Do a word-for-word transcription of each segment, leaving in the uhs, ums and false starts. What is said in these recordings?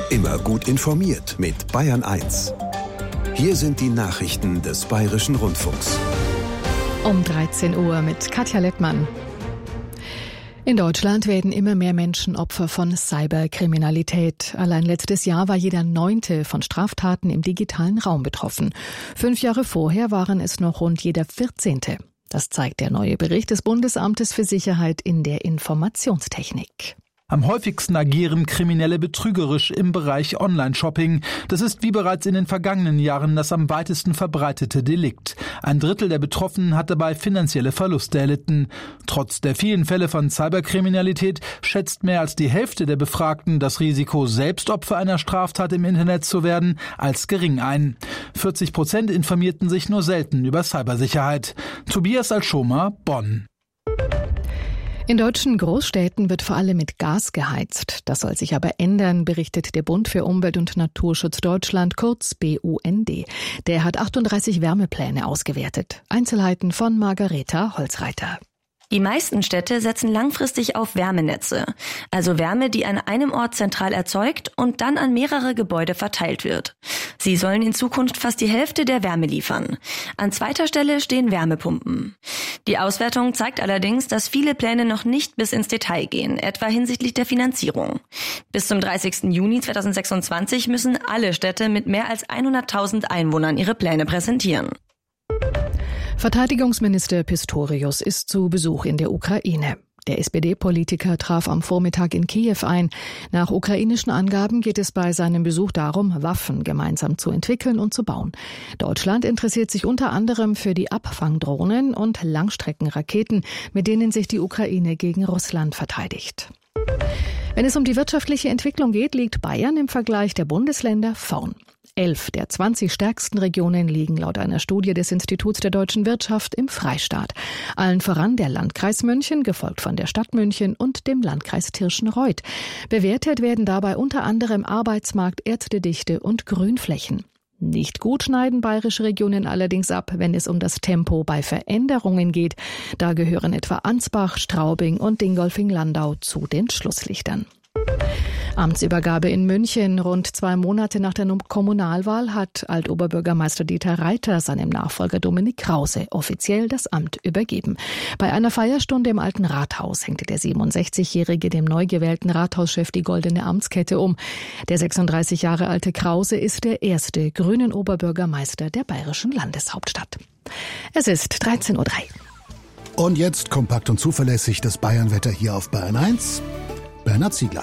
Immer gut informiert mit Bayern eins. Hier sind die Nachrichten des Bayerischen Rundfunks. Um dreizehn Uhr mit Katja Lettmann. In Deutschland werden immer mehr Menschen Opfer von Cyberkriminalität. Allein letztes Jahr war jeder Neunte von Straftaten im digitalen Raum betroffen. Fünf Jahre vorher waren es noch rund jeder Vierzehnte. Das zeigt der neue Bericht des Bundesamtes für Sicherheit in der Informationstechnik. Am häufigsten agieren Kriminelle betrügerisch im Bereich Online-Shopping. Das ist wie bereits in den vergangenen Jahren das am weitesten verbreitete Delikt. Ein Drittel der Betroffenen hat dabei finanzielle Verluste erlitten. Trotz der vielen Fälle von Cyberkriminalität schätzt mehr als die Hälfte der Befragten das Risiko, selbst Opfer einer Straftat im Internet zu werden, als gering ein. vierzig Prozent informierten sich nur selten über Cybersicherheit. Tobias Alschomer, Bonn. In deutschen Großstädten wird vor allem mit Gas geheizt. Das soll sich aber ändern, berichtet der Bund für Umwelt und Naturschutz Deutschland, kurz B U N D. Der hat achtunddreißig Wärmepläne ausgewertet. Einzelheiten von Margareta Holzreiter. Die meisten Städte setzen langfristig auf Wärmenetze, also Wärme, die an einem Ort zentral erzeugt und dann an mehrere Gebäude verteilt wird. Sie sollen in Zukunft fast die Hälfte der Wärme liefern. An zweiter Stelle stehen Wärmepumpen. Die Auswertung zeigt allerdings, dass viele Pläne noch nicht bis ins Detail gehen, etwa hinsichtlich der Finanzierung. Bis zum dreißigsten Juni zweitausendsechsundzwanzig müssen alle Städte mit mehr als hunderttausend Einwohnern ihre Pläne präsentieren. Verteidigungsminister Pistorius ist zu Besuch in der Ukraine. Der S P D-Politiker traf am Vormittag in Kiew ein. Nach ukrainischen Angaben geht es bei seinem Besuch darum, Waffen gemeinsam zu entwickeln und zu bauen. Deutschland interessiert sich unter anderem für die Abfangdrohnen und Langstreckenraketen, mit denen sich die Ukraine gegen Russland verteidigt. Wenn es um die wirtschaftliche Entwicklung geht, liegt Bayern im Vergleich der Bundesländer vorn. Elf der zwanzig stärksten Regionen liegen laut einer Studie des Instituts der deutschen Wirtschaft im Freistaat. Allen voran der Landkreis München, gefolgt von der Stadt München und dem Landkreis Tirschenreuth. Bewertet werden dabei unter anderem Arbeitsmarkt, Erddichte und Grünflächen. Nicht gut schneiden bayerische Regionen allerdings ab, wenn es um das Tempo bei Veränderungen geht. Da gehören etwa Ansbach, Straubing und Dingolfing-Landau zu den Schlusslichtern. Amtsübergabe in München. Rund zwei Monate nach der Kommunalwahl hat Altoberbürgermeister Dieter Reiter seinem Nachfolger Dominik Krause offiziell das Amt übergeben. Bei einer Feierstunde im Alten Rathaus hängte der siebenundsechzigjährige dem neu gewählten Rathauschef die goldene Amtskette um. Der sechsunddreißig Jahre alte Krause ist der erste grünen Oberbürgermeister der bayerischen Landeshauptstadt. Es ist dreizehn Uhr drei. Und jetzt kompakt und zuverlässig das Bayernwetter hier auf Bayern eins. Bernhard Ziegler.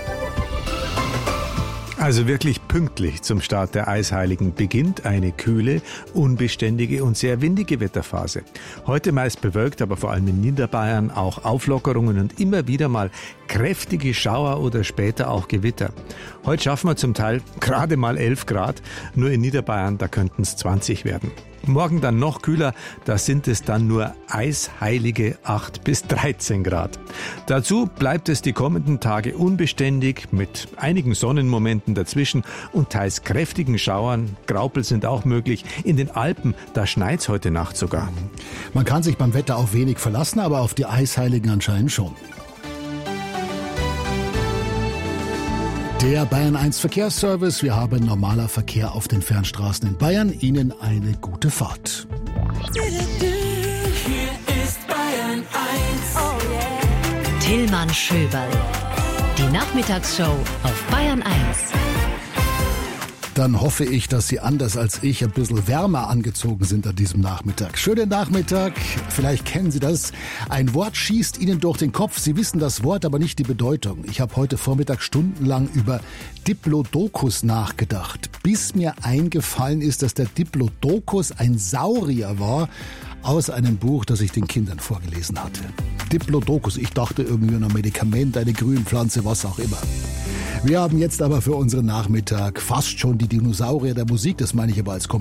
Also wirklich pünktlich zum Start der Eisheiligen beginnt eine kühle, unbeständige und sehr windige Wetterphase. Heute meist bewölkt, aber vor allem in Niederbayern auch Auflockerungen und immer wieder mal kräftige Schauer oder später auch Gewitter. Heute schaffen wir zum Teil gerade mal elf Grad, nur in Niederbayern, da könnten es zwanzig werden. Morgen dann noch kühler, da sind es dann nur eisheilige acht bis dreizehn Grad. Dazu bleibt es die kommenden Tage unbeständig mit einigen Sonnenmomenten dazwischen und teils kräftigen Schauern. Graupel sind auch möglich. In den Alpen, da schneit's heute Nacht sogar. Man kann sich beim Wetter auf wenig verlassen, aber auf die Eisheiligen anscheinend schon. Der Bayern eins Verkehrsservice. Wir haben normaler Verkehr auf den Fernstraßen in Bayern. Ihnen eine gute Fahrt. Hier ist Bayern eins. Oh yeah. Tillmann Schöberl. Die Nachmittagsshow auf Bayern eins. Dann hoffe ich, dass Sie anders als ich ein bisschen wärmer angezogen sind an diesem Nachmittag. Schönen Nachmittag, vielleicht kennen Sie das. Ein Wort schießt Ihnen durch den Kopf. Sie wissen das Wort, aber nicht die Bedeutung. Ich habe heute Vormittag stundenlang über Diplodocus nachgedacht, bis mir eingefallen ist, dass der Diplodocus ein Saurier war aus einem Buch, das ich den Kindern vorgelesen hatte. Diplodocus, ich dachte irgendwie an ein Medikament, eine Grünpflanze, was auch immer. Wir haben jetzt aber für unseren Nachmittag fast schon die Dinosaurier der Musik, das meine ich aber als Kompliment.